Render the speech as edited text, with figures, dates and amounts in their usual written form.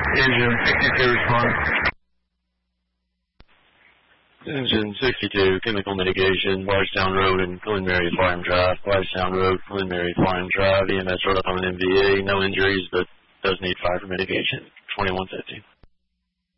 Engine 62 respond. Engine 62, chemical mitigation, Bardstown Road and Glen Mary Farm Drive. Bardstown Road, Glen Mary Farm Drive, EMS brought up on an MVA, no injuries, but does need fire for mitigation. 2115.